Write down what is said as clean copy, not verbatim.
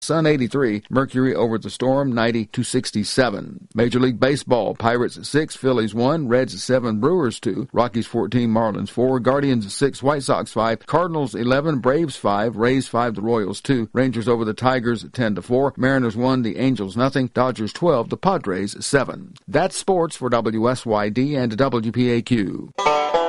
Sun 83, Mercury over the Storm 90-67. Major League Baseball, Pirates 6, Phillies 1, Reds 7, Brewers 2, Rockies 14, Marlins 4, Guardians 6, White Sox 5, Cardinals 11, Braves 5, Rays 5, the Royals 2, Rangers over the Tigers 10-4, Mariners 1, the Angels nothing, Dodgers 12, the Padres 7. That's sports for WSYD and WPAQ.